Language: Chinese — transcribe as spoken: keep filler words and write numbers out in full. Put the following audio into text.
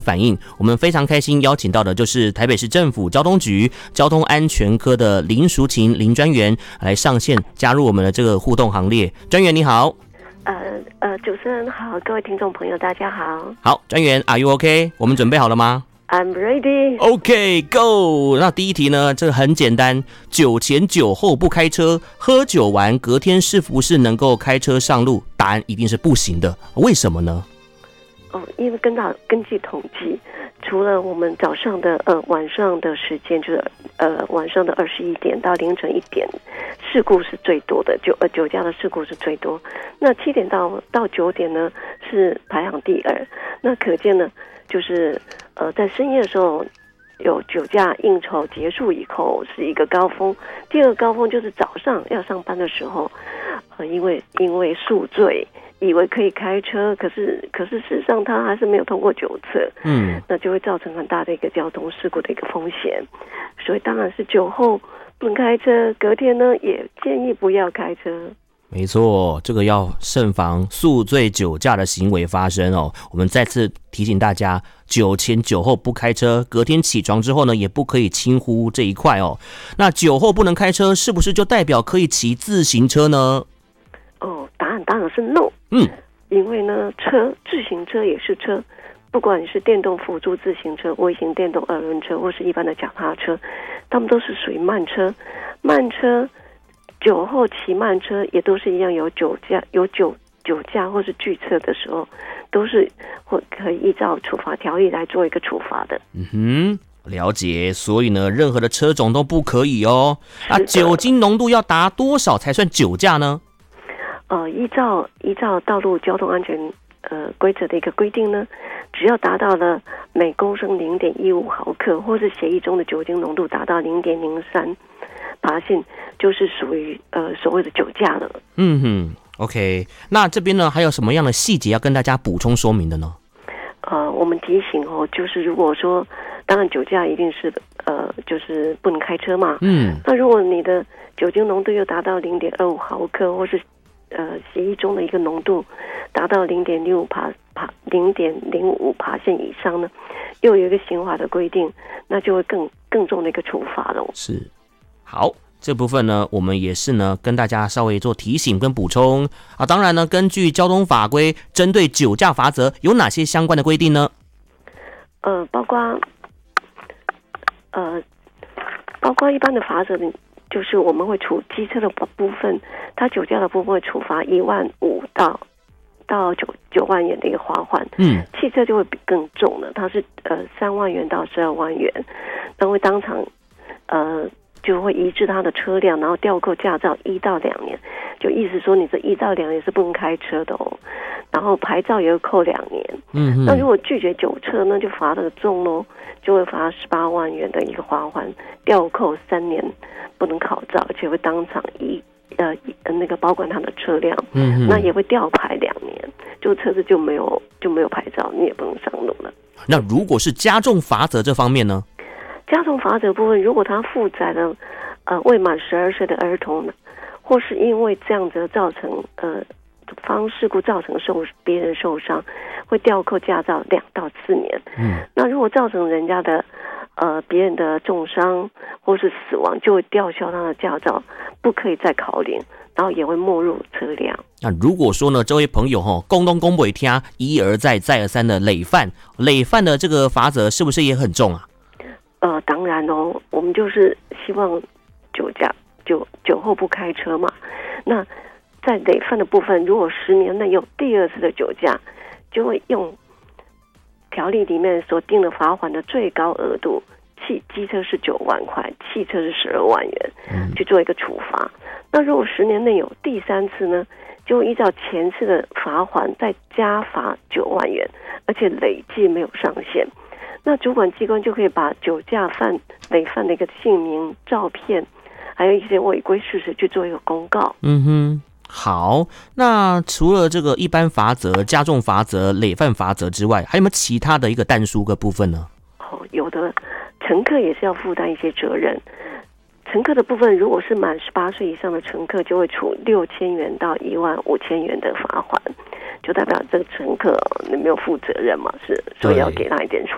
反映，我们非常开心邀请到的就是台北市政府交通局交通安全科的林淑琴林专员来上线加入我们的这个互动行列。专员你好。 呃呃，主持人好，各位听众朋友大家好。 好，专员 Are you OK？ 我们准备好了吗 ？I'm ready. OK, go. 那第一题呢，这个很简单，酒前酒后不开车，喝酒完隔天是不是能够开车上路？答案一定是不行的，为什么呢？ 哦，因为根照根据统计，除了我们早上的呃晚上的时间，就是呃晚上的二十一点到凌晨一点，事故是最多的，酒呃酒驾的事故是最多。那七点到到九点呢是排行第二。那可见呢，就是呃在深夜的时候有酒驾应酬结束以后是一个高峰，第二个高峰就是早上要上班的时候，呃因为因为宿醉。以为可以开车，可是可是事实上他还是没有通过酒测，嗯，那就会造成很大的一个交通事故的一个风险。所以当然是酒后不能开车，隔天呢也建议不要开车。 没错，这个要慎防宿醉酒驾的行为发生哦。我们再次提醒大家，酒前酒后不开车，隔天起床之后呢，也不可以轻忽这一块哦。那酒后不能开车，是不是就代表可以骑自行车呢？ 哦，答案当然是 no。 嗯， 因为呢，车自行车也是车，不管你是电动辅助自行车、微型电动二轮车，或是一般的脚踏车，它们都是属于慢车。慢车酒后骑慢车也都是一样，有酒驾、有酒酒驾或是拒测的时候，都是会可以依照处罚条例来做一个处罚的。 嗯哼。了解，所以呢，任何的车种都不可以哦。那酒精浓度要达多少才算酒驾呢？ 呃，依照依照道路交通安全呃规则的一个规定呢，只要达到了每公升零点一五毫克，或是血液中的酒精浓度达到零点零三帕信，就是属于呃所谓的酒驾了。 嗯哼 ，OK， 那这边呢还有什么样的细节要跟大家补充说明的呢？ 呃，我们提醒哦，就是如果说，当然酒驾一定是呃就是不能开车嘛。嗯。那如果你的酒精浓度又达到零点二五毫克，或是呃，血液中的一个浓度达到零点零五帕帕零点零五帕线以上呢，又有一个刑法的规定，那就会更更重的一个处罚了。 是，好，这部分呢，我们也是呢跟大家稍微做提醒跟补充啊。当然呢，根据交通法规，针对酒驾罚则有哪些相关的规定呢？ 呃，包括呃，包括一般的罚则的。就是我们会处机车的部分，它酒驾的部分会处罚一万五到到九九万元的一个罚款。嗯，汽车就会比更重了，它是呃三万元到十二万元，那会当场呃就会移至他的车辆，然后吊扣驾照一到两年，就意思说你这一到两年是不能开车的哦。然后牌照也会扣两年。嗯，那如果拒绝酒测呢，就罚得重喽，就会罚十八万元的一个罚款，吊扣三年。不能考照，而且会当场移呃那个保管他的车辆，嗯，那也会吊牌两年，就车子就没有就没有牌照，你也不能上路了。 那如果是加重罚则这方面呢？ 加重罚则部分，如果他负载了呃未满十二岁的儿童呢，或是因为这样子造成呃方事故造成受别人受伤，会吊扣驾照两到四年。嗯，那如果造成人家的呃别人的重伤或是死亡，就会吊销他的驾照，不可以再考领，然后也会没入车辆。 那如果说呢，这位朋友哈，公东公不听，一而再再而三的累犯，累犯的这个罚则是不是也很重啊？ 呃，当然哦，我们就是希望酒驾酒酒后不开车嘛。那在累犯的部分，如果十年内有第二次的酒驾，就会用条例里面所定的罚款的最高额度，汽机车是九万块，汽车是十二万元，去做一个处罚。那如果十年内有第三次呢，就依照前次的罚款再加罚九万元，而且累计没有上限。那主管机关就可以把酒驾犯累犯的一个姓名、照片，还有一些违规事实去做一个公告。 嗯哼。好，那除了这个一般罚则、加重罚则、累犯罚则之外，还有没有其他的一个但书个部分呢？ 哦，有的，乘客也是要负担一些责任。乘客的部分，如果是满十八岁以上的乘客，就会处六千元到一万五千元的罚款，就代表这个乘客你没有负责任嘛，是所以要给他一点处